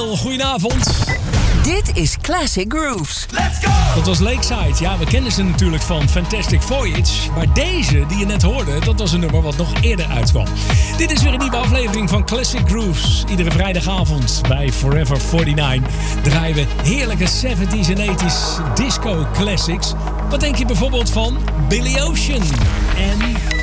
Goedenavond. Dit is Classic Grooves. Let's go! Dat was Lakeside. Ja, we kennen ze natuurlijk van Fantastic Voyage. Maar deze, die je net hoorde, dat was een nummer wat nog eerder uitkwam. Dit is weer een nieuwe aflevering van Classic Grooves. Iedere vrijdagavond bij Forever 49 draaien we heerlijke 70s en 80s disco classics. Wat denk je bijvoorbeeld van Billy Ocean en